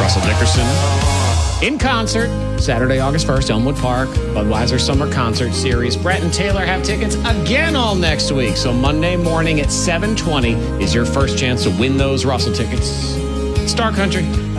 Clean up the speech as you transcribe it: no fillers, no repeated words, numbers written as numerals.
Russell Dickerson. In concert, Saturday, August 1st, Elmwood Park, Budweiser Summer Concert Series. Brett and Taylor have tickets again all next week. So Monday morning at 7:20 is your first chance to win those Russell tickets. Star Country.